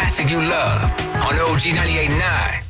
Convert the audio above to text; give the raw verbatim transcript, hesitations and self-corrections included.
classic you love on O G ninety-eight point nine.